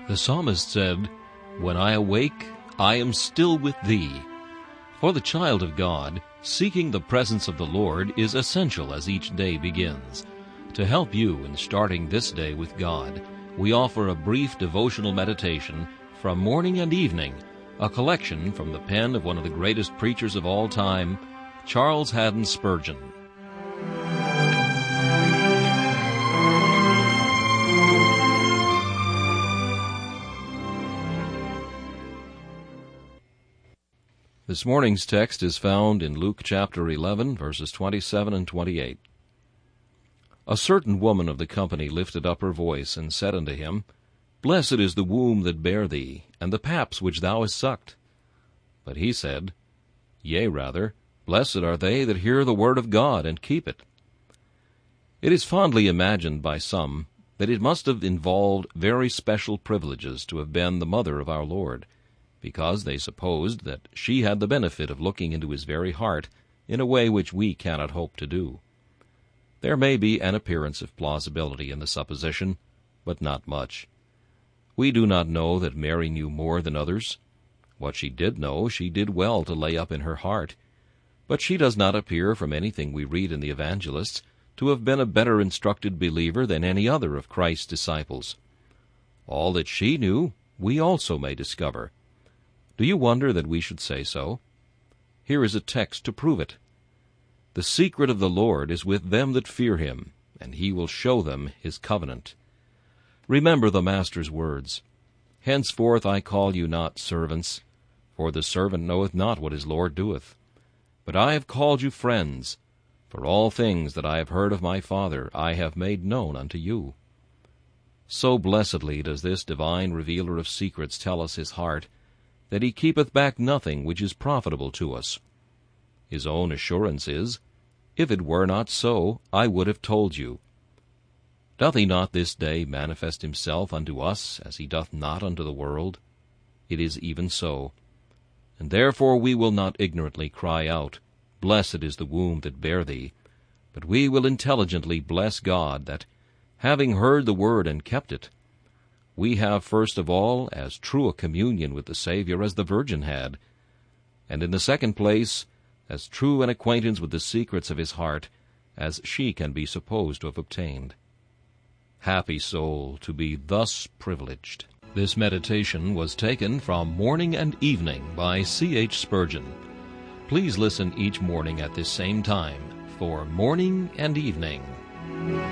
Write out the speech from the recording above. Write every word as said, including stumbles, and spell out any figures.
The psalmist said, "When I awake, I am still with thee." For the child of God, seeking the presence of the Lord is essential as each day begins. To help you in starting this day with God, we offer a brief devotional meditation from morning and evening, a collection from the pen of one of the greatest preachers of all time, Charles Haddon Spurgeon. This morning's text is found in Luke chapter eleven, verses twenty-seven and twenty-eight. A certain woman of the company lifted up her voice, and said unto him, Blessed is the womb that bare thee, and the paps which thou hast sucked. But he said, Yea, rather, blessed are they that hear the word of God, and keep it. It is fondly imagined by some that it must have involved very special privileges to have been the mother of our Lord, because they supposed that she had the benefit of looking into his very heart in a way which we cannot hope to do. There may be an appearance of plausibility in the supposition, but not much. We do not know that Mary knew more than others. What she did know, she did well to lay up in her heart. But she does not appear, from anything we read in the evangelists, to have been a better instructed believer than any other of Christ's disciples. All that she knew, we also may discover. Do you wonder that we should say so? Here is a text to prove it. The secret of the Lord is with them that fear him, and he will show them his covenant. Remember the Master's words, Henceforth I call you not servants, for the servant knoweth not what his Lord doeth. But I have called you friends, for all things that I have heard of my Father I have made known unto you. So blessedly does this divine revealer of secrets tell us his heart, that he keepeth back nothing which is profitable to us. His own assurance is, If it were not so, I would have told you. Doth he not this day manifest himself unto us, as he doth not unto the world? It is even so. And therefore we will not ignorantly cry out, Blessed is the womb that bare thee, but we will intelligently bless God that, having heard the word and kept it, we have first of all as true a communion with the Savior as the Virgin had, and in the second place, as true an acquaintance with the secrets of his heart as she can be supposed to have obtained. Happy soul to be thus privileged. This meditation was taken from Morning and Evening by C H Spurgeon. Please listen each morning at this same time for Morning and Evening.